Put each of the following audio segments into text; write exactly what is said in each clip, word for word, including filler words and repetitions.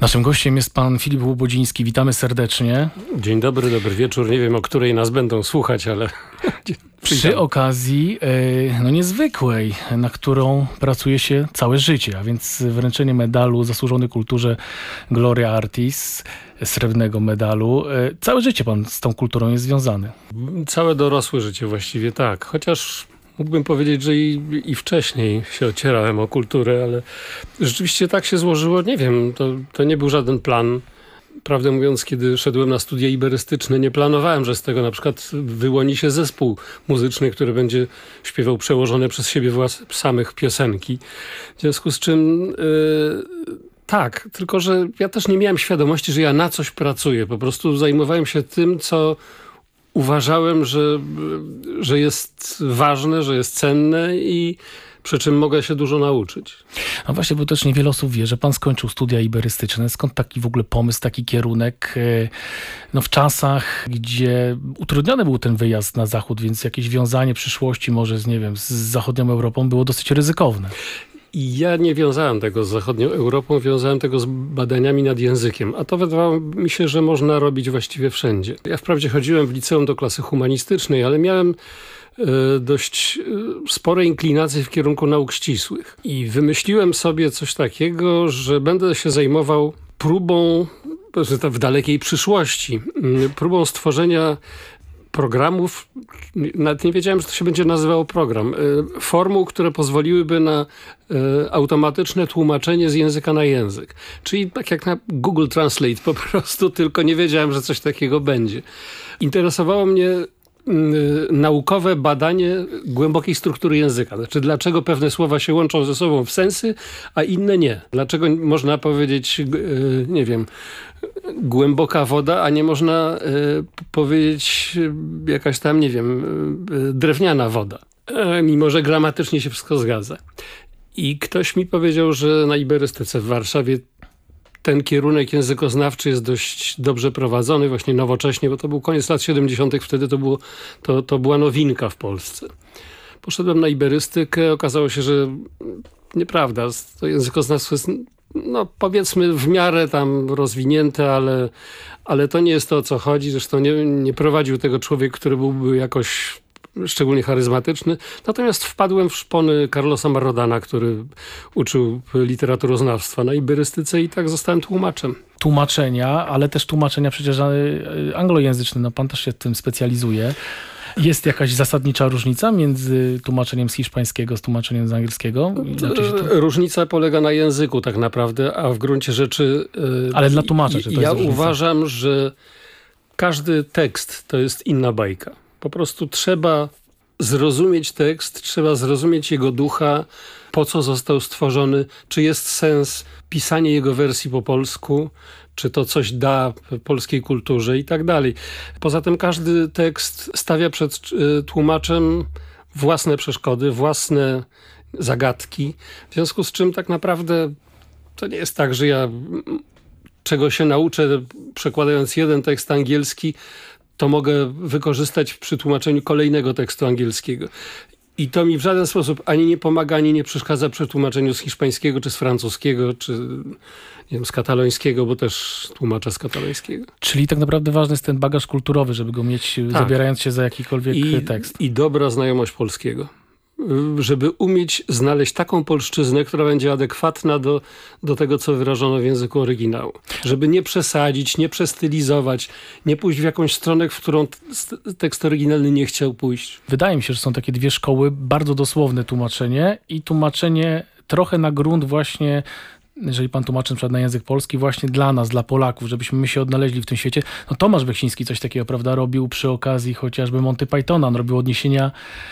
Naszym gościem jest pan Filip Łobodziński. Witamy serdecznie. Dzień dobry, dobry wieczór. Nie wiem, o której nas będą słuchać, ale... Przy okazji no niezwykłej, na którą pracuje się całe życie, a więc wręczenie medalu Zasłużony Kulturze Gloria Artis, srebrnego medalu. Całe życie pan z tą kulturą jest związany. Całe dorosłe życie właściwie tak, chociaż mógłbym powiedzieć, że i, i wcześniej się ocierałem o kulturę, ale rzeczywiście tak się złożyło, nie wiem, to, to nie był żaden plan. Prawdę mówiąc, kiedy szedłem na studia iberystyczne, nie planowałem, że z tego na przykład wyłoni się zespół muzyczny, który będzie śpiewał przełożone przez siebie włas- samych piosenki. W związku z czym yy, tak, tylko że ja też nie miałem świadomości, że ja na coś pracuję. Po prostu zajmowałem się tym, co uważałem, że, że jest ważne, że jest cenne i przy czym mogę się dużo nauczyć. A właśnie, bo też niewiele osób wie, że pan skończył studia iberystyczne. Skąd taki w ogóle pomysł, taki kierunek? No w czasach, gdzie utrudniony był ten wyjazd na zachód, więc jakieś wiązanie przyszłości może z, nie wiem, z zachodnią Europą było dosyć ryzykowne. I ja nie wiązałem tego z zachodnią Europą, wiązałem tego z badaniami nad językiem. A to wydawało mi się, że można robić właściwie wszędzie. Ja wprawdzie chodziłem w liceum do klasy humanistycznej, ale miałem dość spore inklinacje w kierunku nauk ścisłych. I wymyśliłem sobie coś takiego, że będę się zajmował próbą, w dalekiej przyszłości, próbą stworzenia programów, nawet nie wiedziałem, że to się będzie nazywało program, formuł, które pozwoliłyby na automatyczne tłumaczenie z języka na język. Czyli tak jak na Google Translate po prostu, tylko nie wiedziałem, że coś takiego będzie. Interesowało mnie naukowe badanie głębokiej struktury języka. Znaczy, dlaczego pewne słowa się łączą ze sobą w sensy, a inne nie. Dlaczego można powiedzieć, nie wiem, głęboka woda, a nie można powiedzieć jakaś tam, nie wiem, drewniana woda. Mimo że gramatycznie się wszystko zgadza. I ktoś mi powiedział, że na iberystyce w Warszawie ten kierunek językoznawczy jest dość dobrze prowadzony, właśnie nowocześnie, bo to był koniec lat siedemdziesiątych. Wtedy to, było, to, to była nowinka w Polsce. Poszedłem na iberystykę, okazało się, że nieprawda. To językoznawstwo jest, no powiedzmy, w miarę tam rozwinięte, ale, ale to nie jest to, o co chodzi. Zresztą nie, nie prowadził tego człowiek, który byłby jakoś szczególnie charyzmatyczny. Natomiast wpadłem w szpony Carlosa Marrodana, który uczył literaturoznawstwa na iberystyce i tak zostałem tłumaczem. Tłumaczenia, ale też tłumaczenia przecież anglojęzyczne. No pan też się tym specjalizuje. Jest jakaś zasadnicza różnica między tłumaczeniem z hiszpańskiego, z tłumaczeniem z angielskiego? To... Różnica polega na języku tak naprawdę, a w gruncie rzeczy... Ale dla tłumacza, czy to ja jest różnica? uważam, że każdy tekst to jest inna bajka. Po prostu trzeba zrozumieć tekst, trzeba zrozumieć jego ducha, po co został stworzony, czy jest sens pisania jego wersji po polsku, czy to coś da polskiej kulturze i tak dalej. Poza tym każdy tekst stawia przed tłumaczem własne przeszkody, własne zagadki, w związku z czym tak naprawdę to nie jest tak, że ja czego się nauczę przekładając jeden tekst angielski, to mogę wykorzystać przy tłumaczeniu kolejnego tekstu angielskiego. I to mi w żaden sposób ani nie pomaga, ani nie przeszkadza przy tłumaczeniu z hiszpańskiego, czy z francuskiego, czy nie wiem, z katalońskiego, bo też tłumaczę z katalońskiego. Czyli tak naprawdę ważny jest ten bagaż kulturowy, żeby go mieć, tak, zabierając się za jakikolwiek I, tekst. I dobra znajomość polskiego. Żeby umieć znaleźć taką polszczyznę, która będzie adekwatna do, do tego, co wyrażono w języku oryginału. Żeby nie przesadzić, nie przestylizować, nie pójść w jakąś stronę, w którą tekst oryginalny nie chciał pójść. Wydaje mi się, że są takie dwie szkoły, bardzo dosłowne tłumaczenie i tłumaczenie trochę na grunt właśnie, jeżeli pan tłumaczy na przykład na język polski, właśnie dla nas, dla Polaków, żebyśmy my się odnaleźli w tym świecie. No Tomasz Beksiński coś takiego, prawda, robił przy okazji chociażby Monty Pythona. On robił odniesienia,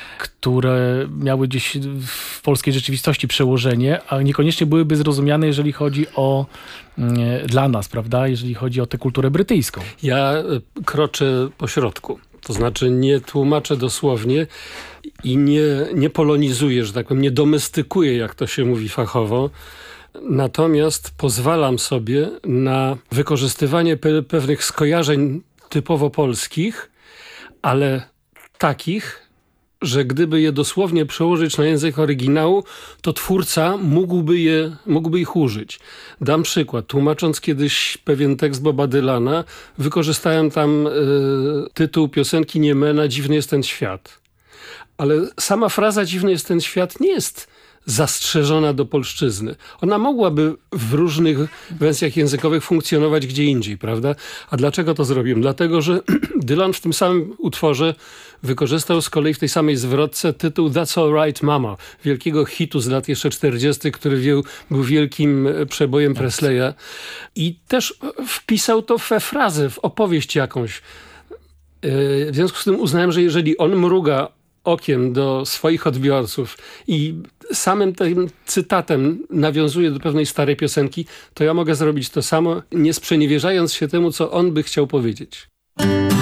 które miały gdzieś w polskiej rzeczywistości przełożenie, a niekoniecznie byłyby zrozumiane, jeżeli chodzi o nie, dla nas, prawda, jeżeli chodzi o tę kulturę brytyjską. Ja kroczę po środku. To znaczy nie tłumaczę dosłownie i nie, nie polonizuję, że tak powiem, nie domestykuję, jak to się mówi fachowo. Natomiast pozwalam sobie na wykorzystywanie pe- pewnych skojarzeń typowo polskich, ale takich, że gdyby je dosłownie przełożyć na język oryginału, to twórca mógłby, je, mógłby ich użyć. Dam przykład. Tłumacząc kiedyś pewien tekst Boba Dylana, wykorzystałem tam y, tytuł piosenki Niemena "Dziwny jest ten świat". Ale sama fraza "dziwny jest ten świat" nie jest zastrzeżona do polszczyzny. Ona mogłaby w różnych wersjach językowych funkcjonować gdzie indziej, prawda? A dlaczego to zrobiłem? Dlatego, że Dylan w tym samym utworze wykorzystał z kolei w tej samej zwrotce tytuł That's All Right Mama, wielkiego hitu z lat jeszcze czterdziestych, który był, był wielkim przebojem Presleya. I też wpisał to we frazę, w opowieść jakąś. W związku z tym uznałem, że jeżeli on mruga okiem do swoich odbiorców i samym tym cytatem nawiązuje do pewnej starej piosenki, to ja mogę zrobić to samo, nie sprzeniewierzając się temu, co on by chciał powiedzieć.